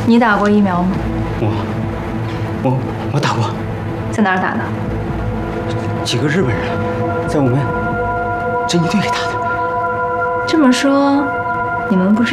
你打过疫苗吗？ 我打过。 在哪儿打的？ 几个日本人在我们侦缉队里打的。 这么说，你们不是